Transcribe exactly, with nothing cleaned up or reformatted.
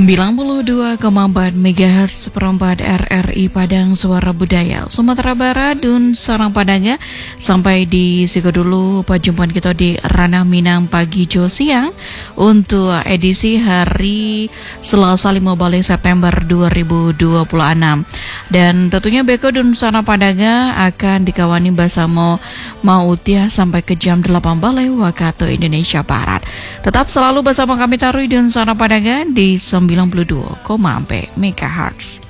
sembilan puluh dua koma empat megahertz perempat R R I Padang Suara Budaya Sumatera Barat dan sarang padanya. Sampai di situ dulu perjumpaan kita di Ranah Minang pagi jo siang untuk edisi hari Selasa lima belas September dua ribu dua puluh enam. Dan tentunya Beko dan sarang padanya akan dikawani bersama Mautia sampai ke jam delapan balik waktu Indonesia Barat. Tetap selalu bersama kami Tarui dan sarang padanya di sembilan puluh dua koma empat megahertz.